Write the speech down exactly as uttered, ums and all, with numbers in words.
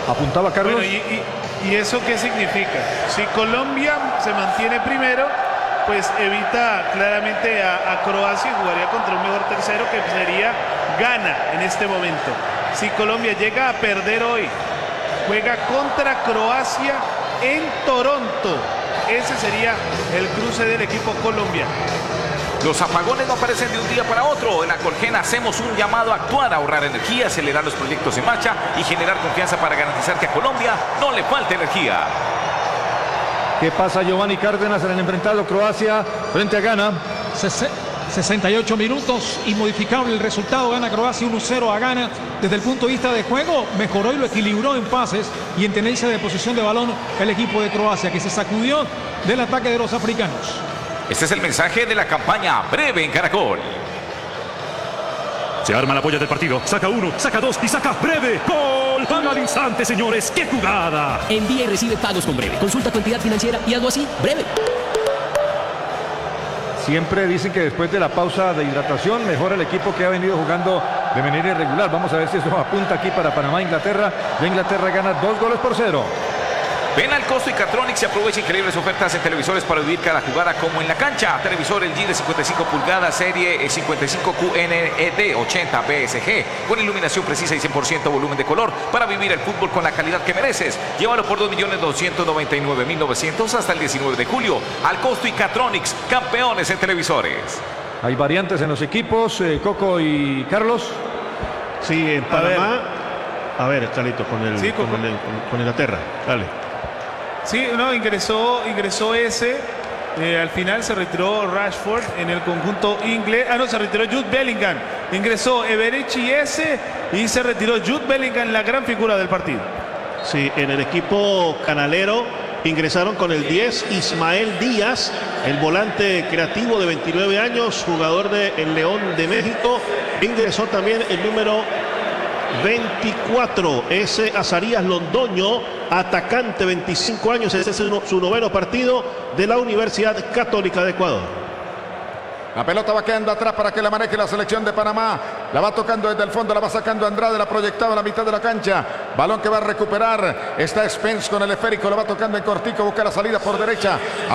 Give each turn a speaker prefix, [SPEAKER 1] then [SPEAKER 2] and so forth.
[SPEAKER 1] Apuntaba Carlos.
[SPEAKER 2] Bueno, y, y, ¿y eso qué significa? Si Colombia se mantiene primero, pues evita claramente a, a Croacia y jugaría contra un mejor tercero que sería Ghana en este momento. Si Colombia llega a perder hoy, juega contra Croacia en Toronto. Ese sería el cruce del equipo colombiano.
[SPEAKER 3] Los apagones no aparecen de un día para otro. En Acolgen hacemos un llamado a actuar, a ahorrar energía, acelerar los proyectos en marcha y generar confianza para garantizar que a Colombia no le falte energía.
[SPEAKER 1] ¿Qué pasa, Giovanni Cárdenas, en el enfrentado Croacia frente a Ghana?
[SPEAKER 4] sesenta y ocho minutos, inmodificable el resultado, gana Croacia uno cero a Ghana. Desde el punto de vista de juego, mejoró y lo equilibró en pases y en tenencia de posesión de balón el equipo de Croacia, que se sacudió del ataque de los africanos.
[SPEAKER 3] Este es el mensaje de la campaña Breve en Caracol.
[SPEAKER 5] Se arma la polla del partido, saca uno, saca dos y saca Breve. ¡Gol! Paga al instante, señores, ¡qué jugada!
[SPEAKER 6] Envía y recibe pagos con Breve. Consulta tu entidad financiera y hazlo así, Breve.
[SPEAKER 1] Siempre dicen que después de la pausa de hidratación mejora el equipo que ha venido jugando de manera irregular. Vamos a ver si eso apunta aquí para Panamá, Inglaterra. Ya Inglaterra gana dos goles por cero.
[SPEAKER 3] Ven al Costo y Catronics y aprovecha increíbles ofertas en televisores para vivir cada jugada como en la cancha. Televisor L G de cincuenta y cinco pulgadas, serie cincuenta y cinco Q N E D ochenta B S G, con iluminación precisa y cien por ciento volumen de color para vivir el fútbol con la calidad que mereces. Llévalo por dos millones doscientos noventa y nueve mil novecientos hasta el diecinueve de julio. Al Costo y Catronics, campeones en televisores.
[SPEAKER 1] Hay variantes en los equipos, eh, Coco y Carlos.
[SPEAKER 7] Sí, en Panamá. A ver, Carlito, con el,
[SPEAKER 2] Sí,
[SPEAKER 7] con,
[SPEAKER 2] Coco.
[SPEAKER 7] el con, con Inglaterra. Dale.
[SPEAKER 2] Sí, no, ingresó, ingresó ese. Eh, al final se retiró Rashford en el conjunto inglés. Ah, no, se retiró Jude Bellingham. Ingresó Eberechi ese y se retiró Jude Bellingham, la gran figura del partido.
[SPEAKER 7] Sí, en el equipo canalero ingresaron con el diez Ismael Díaz, el volante creativo de veintinueve años, jugador de el León de México. Ingresó también el número veinticuatro, ese Azarías Londoño, atacante, veinticinco años. Ese es su noveno partido de la Universidad Católica de Ecuador.
[SPEAKER 8] La pelota va quedando atrás para que la maneje la selección de Panamá. La va tocando desde el fondo, la va sacando Andrade, la proyectaba a la mitad de la cancha. Balón que va a recuperar. Está Spence con el esférico, la va tocando en cortico, busca la salida por derecha.